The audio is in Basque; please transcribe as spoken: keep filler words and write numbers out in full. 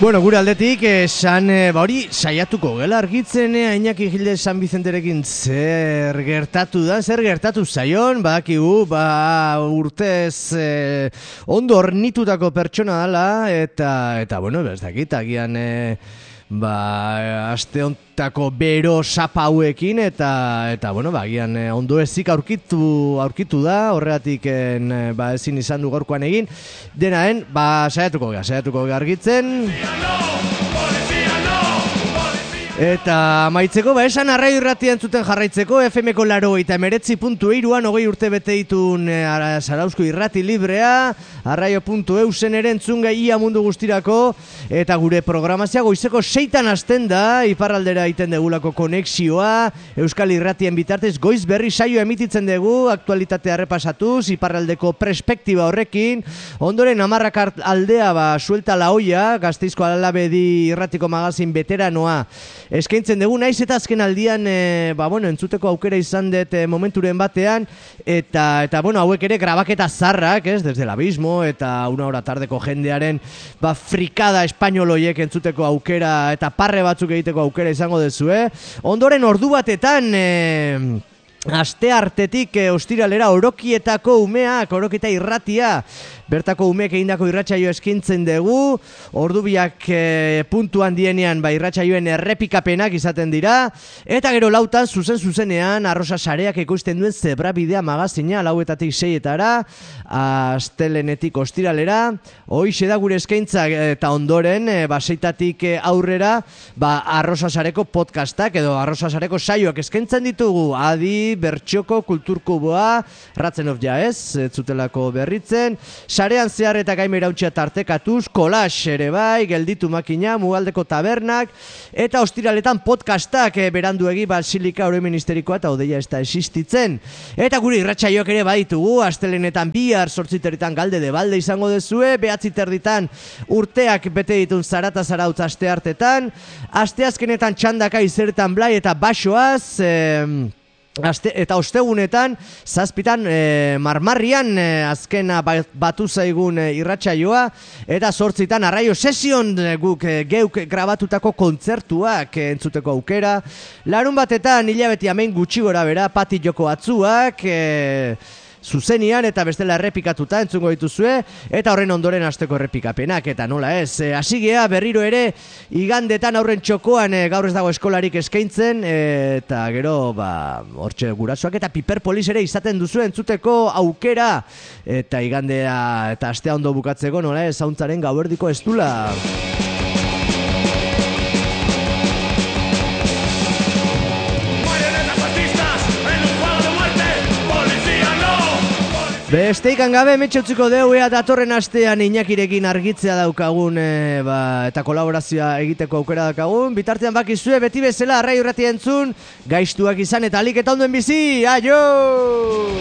Bueno, gure aldetik esan, e, ba hori saiatuko gela argitzen e, Iñaki Gilde San Bizenterekin zer gertatu da, zer gertatu zaion, badakigu, ba urtez e, ondo ornitutako pertsona dela, eta, eta bueno, ez dakit, agian e, ba, aste hontako bero sapa hauekin, eta, eta bueno, ba, agian e, ondo ezik aurkitu, aurkitu da, horregatik en, ba, ezin izan du gaurkoan egin, denaen, ba, saiatuko gara, saiatuko gara argitzen. Eta maitzeko, ba esan Arraio Irratia entzuten jarraitzeko, F M-ko laurogeita hemeretzi puntu hiruan hogei urte bete ditun e, Zarauzko irrati librea, arraio puntu eusen ere entzun gai ia mundu guztirako, eta gure programazia goizeko seitan hasten da, iparraldera egiten degulako konexioa, Euskal Irratien bitartez goiz berri saio emititzen dugu, aktualitatea repasatuz, iparraldeko perspektiba horrekin, ondoren amarrak aldea, ba, suelta la olla, Gasteizko Alabedi irratiko magazin veteranoa, eskaintzen dugu, naiz eta azken aldian e, ba, bueno, entzuteko aukera izan dut e, momenturen batean, eta, eta bueno, hauek ere grabaketa zarrak, ez, desde el abismo, eta una hora tardeko jendearen ba, frikada espainoloiek entzuteko aukera, eta parre batzuk egiteko aukera izango dezue. Ondoren ordu batetan e, aste artetik e, ostiralera Orokietako umeak, Orokieta irratia, bertako umeek egindako irratsaio eskintzen dugu, ordubiak e, puntuan dienean ba, irratsaioen errepikapenak izaten dira, eta gero lautan zuzen zuzenean arrosa sareak ekoizten duen Zebrabidea magazina, lauetatik seietara, astelenetik ostiralera, hoixe da gure eskaintza, eta ondoren e, ba, seitatik aurrera ba, arrosa sareko podcastak edo arrosa sareko saioak eskaintzen ditugu, adi, bertxoko, kulturkuboa, ratzen of ja ez, ez zutelako berritzen, sarean zehar eta gaimera hautsia tartekatuz, kolax ere bai, gelditu makina, Mugaldeko tabernak, eta ostiraletan podcastak e, beranduegi Basilika Oro Ministerikoa eta odeia ez da existitzen. Eta gure irratsaioak ere baditugu, astelenetan bihar zortziterritan galde de balde izango dezue, behatziterditan urteak bete ditun Zarata Zarautz aste hartetan, aste azkenetan txandaka izeretan blai eta basoaz, e, Aste, eta ostegunetan, zazpitan e, marmarrian e, azkena batu zaigun e, irratsaioa, eta zortzitan arraio sesion e, guk e, geuk grabatutako kontzertuak e, entzuteko aukera. Larun batetan hilabeti hemen gutxi gora bera Pati Joko Atzuak, e, zuzenian eta bestela errepikatuta entzungo dituzue, eta horren ondoren asteko errepikapenak, eta nola ez, e, asigea berriro ere igandetan aurren txokoan e, gaur ez dago eskolarik eskaintzen, e, eta gero ba, hortxe gurasoak eta Piperpolis ere izaten duzu entzuteko aukera, eta igandea eta astea ondo bukatzeko nola ez, zauntzaren gauerdiko estula. Besteikan gabe metxe utziko deu ea datorren astean Iñakirekin argitzea daukagun e, ba, eta kolaborazioa egiteko aukera daukagun. Bitartean bakizue beti bezala Arraio Irratia entzun, gaiztuak izan eta alik eta ondoen bizi, aio!